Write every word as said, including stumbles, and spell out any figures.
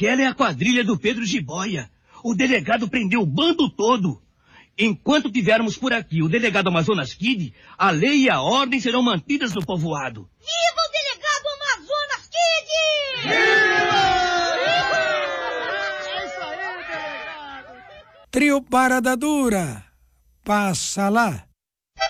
Aquela é a quadrilha do Pedro Jiboia. O delegado prendeu o bando todo. Enquanto tivermos por aqui o delegado Amazonas Kid, a lei e a ordem serão mantidas no povoado. Viva o delegado Amazonas Kid! Viva! É isso aí, delegado! Trio Parada Dura, passa lá.